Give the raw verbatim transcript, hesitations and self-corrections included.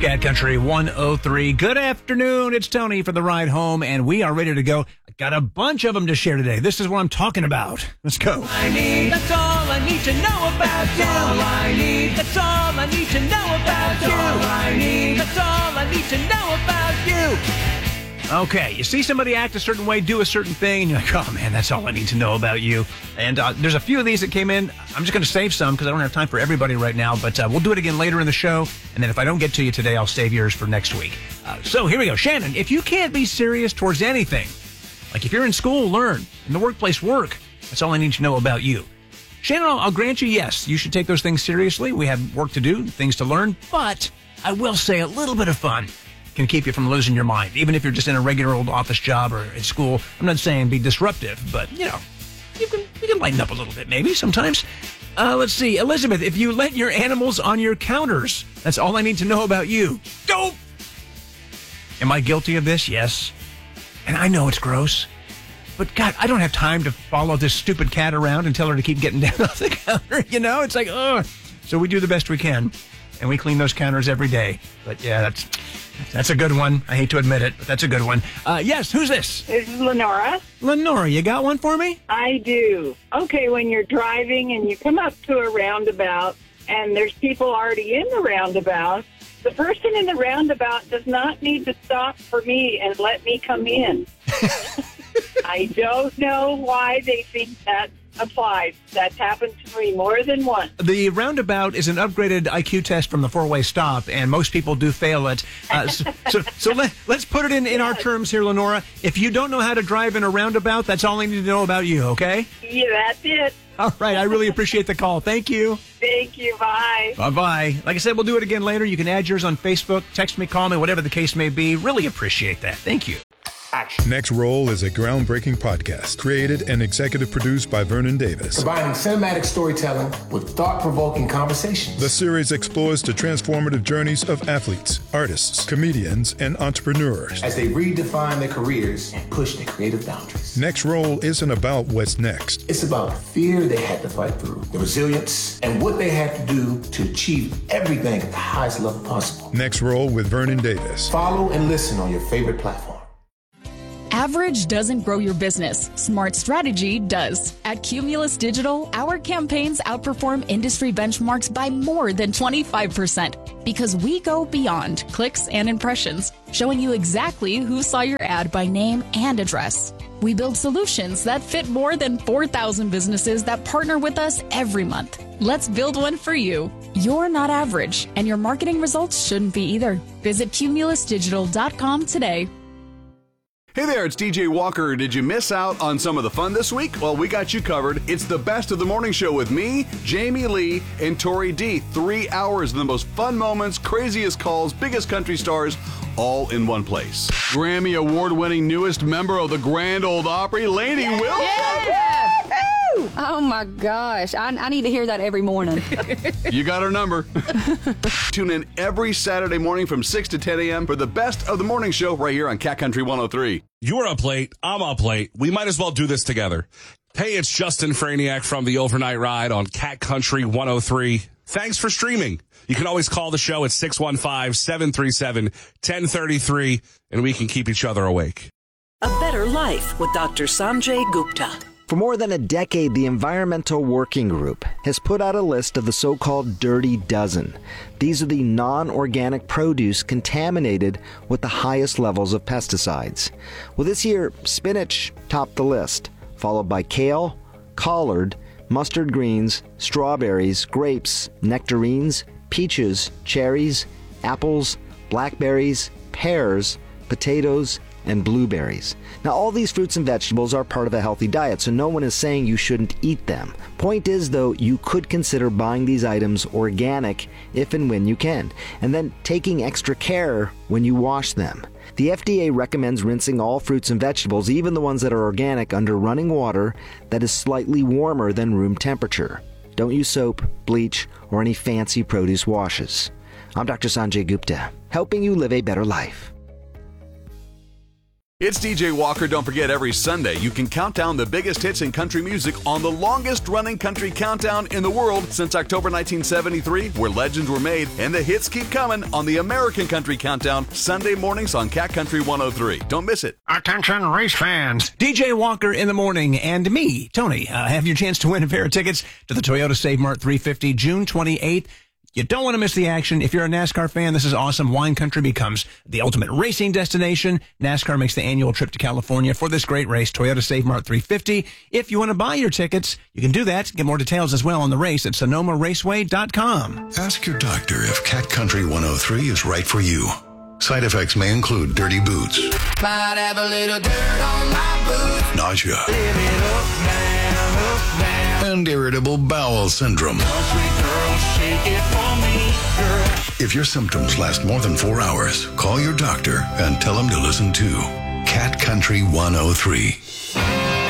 Cat Country one oh three. Good afternoon. It's Tony for the ride home, and we are ready to go. I got a bunch of them to share today. This is what I'm talking about. Let's go. I need, that's all I need to know about that's you. All I need. That's all I need to know about that's you. All I need. That's all I need to know about you. Okay, you see somebody act a certain way, do a certain thing, and you're like, oh, man, that's all I need to know about you. And uh, there's a few of these that came in. I'm just going to save some because I don't have time for everybody right now, but uh, we'll do it again later in the show. And then if I don't get to you today, I'll save yours for next week. Uh, so here we go. Shannon, if you can't be serious towards anything, like if you're in school, learn. In the workplace, work. That's all I need to know about you. Shannon, I'll, I'll grant you, yes, you should take those things seriously. We have work to do, things to learn, but I will say a little bit of fun can keep you from losing your mind, even if you're just in a regular old office job or at school. I'm not saying be disruptive, but, you know, you can you can lighten up a little bit maybe sometimes. Uh, let's see. Elizabeth, if you let your animals on your counters, that's all I need to know about you. Go! Am I guilty of this? Yes. And I know it's gross. But, God, I don't have time to follow this stupid cat around and tell her to keep getting down off the counter. You know, it's like, ugh. So we do the best we can, and we clean those counters every day. But, yeah, that's... That's a good one. I hate to admit it, but that's a good one. Uh, yes, who's this? This is Lenora. Lenora, you got one for me? I do. Okay, when you're driving and you come up to a roundabout and there's people already in the roundabout, the person in the roundabout does not need to stop for me and let me come in. I don't know why they think that applies. That's happened to me more than once. The roundabout is an upgraded I Q test from the four-way stop, and most people do fail it. Uh, so so, so let, let's put it in, in our terms here, Lenora. If you don't know how to drive in a roundabout, that's all I need to know about you, okay? Yeah, that's it. All right. I really appreciate the call. Thank you. Thank you. Bye. Bye-bye. Like I said, we'll do it again later. You can add yours on Facebook, text me, call me, whatever the case may be. Really appreciate that. Thank you. Action. Next Roll is a groundbreaking podcast created and executive produced by Vernon Davis. Combining cinematic storytelling with thought-provoking conversations. The series explores the transformative journeys of athletes, artists, comedians, and entrepreneurs as they redefine their careers and push their creative boundaries. Next Roll isn't about what's next. It's about the fear they had to fight through, the resilience, and what they had to do to achieve everything at the highest level possible. Next Roll with Vernon Davis. Follow and listen on your favorite platform. Average doesn't grow your business. Smart strategy does. At Cumulus Digital, our campaigns outperform industry benchmarks by more than twenty-five percent because we go beyond clicks and impressions, showing you exactly who saw your ad by name and address. We build solutions that fit more than four thousand businesses that partner with us every month. Let's build one for you. You're not average, and your marketing results shouldn't be either. Visit cumulus digital dot com today. Hey there, it's D J Walker. Did you miss out on some of the fun this week? Well, we got you covered. It's the best of the morning show with me, Jamie Lee, and Tori D. Three hours of the most fun moments, craziest calls, biggest country stars, all in one place. Grammy award-winning newest member of the Grand Ole Opry, Lainey Wilson. Yeah. Oh my gosh, I, I need to hear that every morning. You got our number. Tune in every Saturday morning from six to ten a.m. for the best of the morning show right here on Cat Country one oh three. You're up late, I'm up late. We might as well do this together. Hey, it's Justin Franiak from the Overnight Ride on Cat Country one oh three. Thanks for streaming. You can always call the show at six one five, seven three seven, one oh three three, and we can keep each other awake. A Better Life with Doctor Sanjay Gupta. For more than a decade, the Environmental Working Group has put out a list of the so-called Dirty Dozen. These are the non-organic produce contaminated with the highest levels of pesticides. Well, this year, spinach topped the list, followed by kale, collard, mustard greens, strawberries, grapes, nectarines, peaches, cherries, apples, blackberries, pears, potatoes, and blueberries. Now, all these fruits and vegetables are part of a healthy diet, so no one is saying you shouldn't eat them. Point is, though, you could consider buying these items organic if and when you can, and then taking extra care when you wash them. The F D A recommends rinsing all fruits and vegetables, even the ones that are organic, under running water that is slightly warmer than room temperature. Don't use soap, bleach, or any fancy produce washes. I'm Doctor Sanjay Gupta, helping you live a better life. It's D J Walker. Don't forget, every Sunday you can count down the biggest hits in country music on the longest-running country countdown in the world since October nineteen seventy-three, where legends were made, and the hits keep coming on the American Country Countdown, Sunday mornings on Cat Country one oh three. Don't miss it. Attention, race fans. D J Walker in the morning and me, Tony, uh, have your chance to win a pair of tickets to the Toyota Save Mart three fifty, June twenty-eighth. You don't want to miss the action. If you're a NASCAR fan, this is awesome. Wine Country becomes the ultimate racing destination. NASCAR makes the annual trip to California for this great race, Toyota Save Mart three fifty. If you want to buy your tickets, you can do that. Get more details as well on the race at Sonoma Raceway dot com. Ask your doctor if Cat Country one oh three is right for you. Side effects may include dirty boots, Might have a little dirt on my boots. nausea, Live it up, down, up, down. and irritable bowel syndrome. Country girl, shake it for me, girl. If your symptoms last more than four hours, call your doctor and tell him to listen to Cat Country one oh three.